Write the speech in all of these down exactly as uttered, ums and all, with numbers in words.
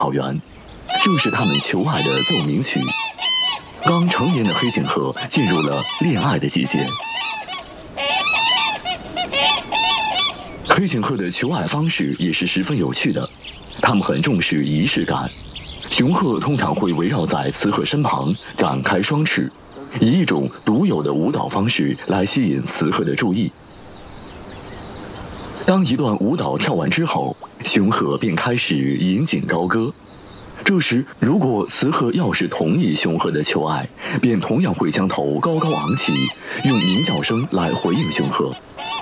草原，正是他们求爱的奏鸣曲。刚成年的黑颈鹤进入了恋爱的季节。黑颈鹤的求爱方式也是十分有趣的，它们很重视仪式感。雄鹤通常会围绕在雌鹤身旁，展开双翅，以一种独有的舞蹈方式来吸引雌鹤的注意。当一段舞蹈跳完之后，雄鹤便开始引颈高歌。这时，如果雌鹤要是同意雄鹤的求爱，便同样会将头高高昂起，用鸣叫声来回应雄鹤。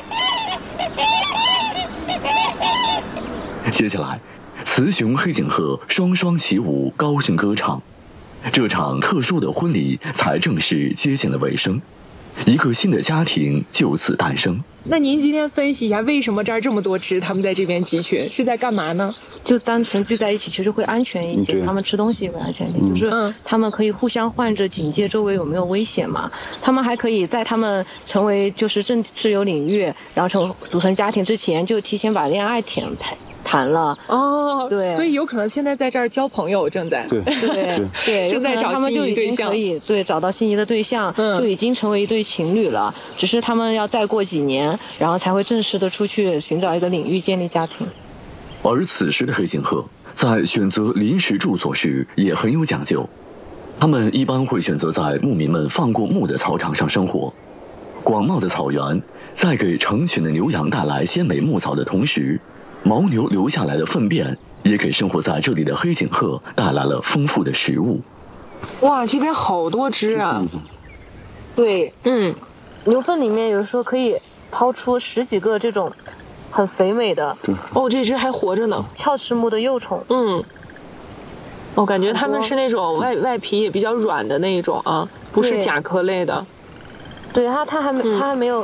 接下来，雌雄黑颈鹤双双起舞，高声歌唱。这场特殊的婚礼才正式接近了尾声，一个新的家庭就此诞生。 那您今天分析一下，为什么这儿这么多只，他们在这边集群是在干嘛呢？ 就单纯聚在一起，其实会安全一些。他们吃东西也会安全一点， 嗯、 就是他们可以互相换着警戒周围有没有危险嘛。他们还可以在他们成为就是正式有领域，然后成组成家庭之前，就提前把恋爱谈谈谈了。 哦， 对， 所以有可能现在在这儿交朋友，正在对对对， 正在找心仪对象， 可以对找到心仪的对象，嗯、就已经成为一对情侣了。只是他们要再过几年，然后才会正式的出去寻找一个领域建立家庭。 而此时的黑颈鹤在选择临时住所时也很有讲究，他们一般会选择在牧民们放过牧的草场上生活。广袤的草原在给成群的牛羊带来鲜美牧草的同时，牦牛留下来的粪便也给生活在这里的黑颈鹤带来了丰富的食物。 哇，这边好多只啊！ 对，嗯，牛粪里面有时候可以抛出十几个这种很肥美的。 哦，这只还活着呢， 鞘翅目的幼虫。 嗯，我感觉它们是那种外外皮也比较软的那一种啊，不是甲壳类的。 对，它它还没、嗯、它还没有，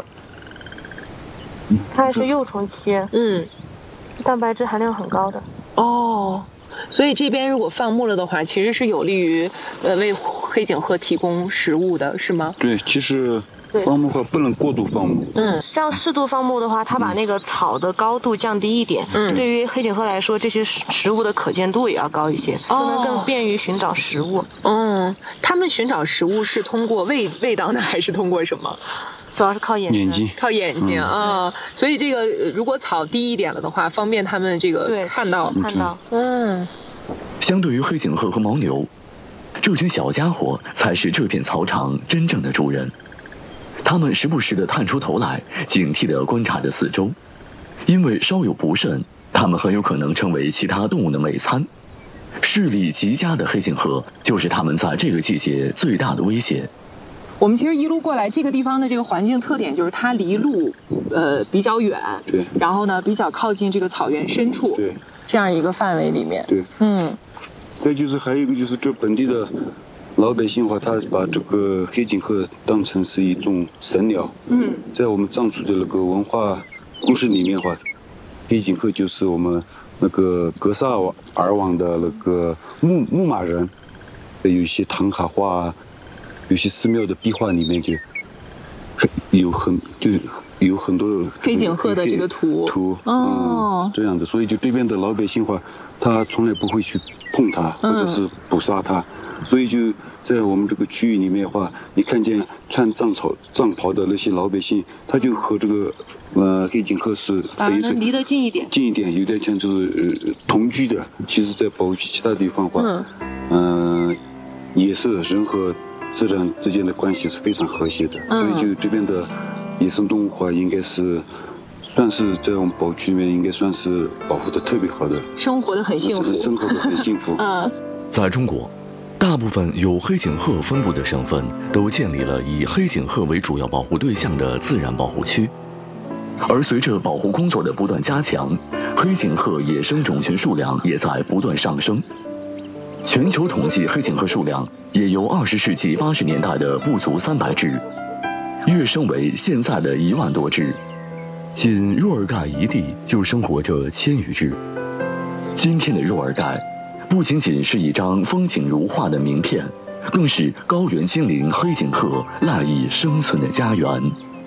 它还是幼虫期。 嗯。 蛋白质含量很高的哦，所以这边如果放牧了的话，其实是有利于呃为黑颈鹤提供食物的，是吗？ 对，其实放牧的话不能过度放牧。 嗯，像适度放牧的话，它把那个草的高度降低一点。嗯，对于黑颈鹤来说，这些食物的可见度也要高一些，就能更便于寻找食物。 嗯，他们寻找食物是通过味味道呢，还是通过什么？ 主要是靠眼睛， 眼睛靠眼睛、嗯、啊，所以这个如果草低一点了的话，方便他们这个看到看到。 嗯， 相对于黑颈鹤和牦牛，这群小家伙才是这片草场真正的主人。他们时不时地探出头来，警惕地观察着四周，因为稍有不慎，他们很有可能成为其他动物的美餐。视力极佳的黑颈鹤就是他们在这个季节最大的威胁。 我们其实一路过来，这个地方的这个环境特点就是它离路，呃比较远， 对， 然后呢比较靠近这个草原深处， 对， 这样一个范围里面， 对， 嗯， 再就是还有一个就是这本地的老百姓的话，他把这个黑颈鹤当成是一种神鸟， 嗯， 在我们藏族的那个文化故事里面的话，黑颈鹤就是我们那个格萨尔王的那个牧牧马人，有一些唐卡画。有些寺庙的壁画里面就有很就有很多黑颈鹤的这个图图哦、嗯，是这样的，所以就这边的老百姓话，他从来不会去碰它或者是捕杀它，嗯、所以就在我们这个区域里面的话，你看见穿藏草藏袍的那些老百姓，他就和这个呃黑颈鹤是等于是离得近一点， 近一点，有点像就是呃同居的。其实，在保护区其他地方的话，嗯、呃，也是人和自然之间的关系是非常和谐的，嗯、所以就这边的野生动物话，应该是算是在我们保护区里面应该算是保护的特别好的， 生活的很幸福， 生活的很幸福。 嗯， 在中国，大部分有黑颈鹤分布的省份都建立了以黑颈鹤为主要保护对象的自然保护区，而随着保护工作的不断加强，黑颈鹤野生种群数量也在不断上升。全球统计黑颈鹤数量也由二十世纪八十年代的不足三百只，跃升为现在的一万多只。仅若尔盖一地就生活着千余只。今天的若尔盖，不仅仅是一张风景如画的名片，更是高原精灵黑颈鹤赖以生存的家园。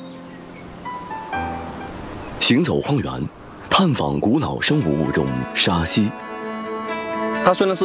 行走荒原，探访古老生物物种沙溪。 它虽然是